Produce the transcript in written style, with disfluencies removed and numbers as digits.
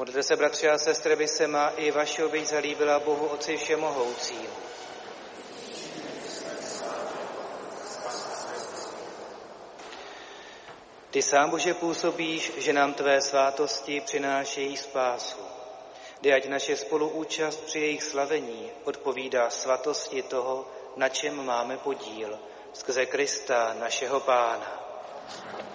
Modlete se, bratři a sestry, aby se má i vaše oběť zalíbila Bohu Otci všemohoucímu. Ty sám, Bože, působíš, že nám tvé svátosti přinášejí spásu. Dej, ať naše spoluúčast při jejich slavení odpovídá svatosti toho, na čem máme podíl, skrze Krista, našeho Pána.